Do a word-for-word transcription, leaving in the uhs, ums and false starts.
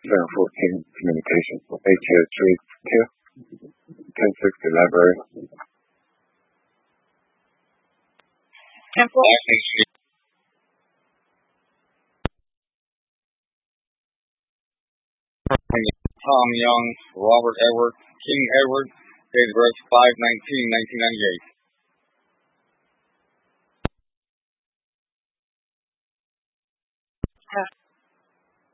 seven fourteen communications. eight two three two. ten sixty library. ten four. Tom Young, Robert Edward, King Edward, date of birth five nineteen nineteen ninety-eight. Yeah.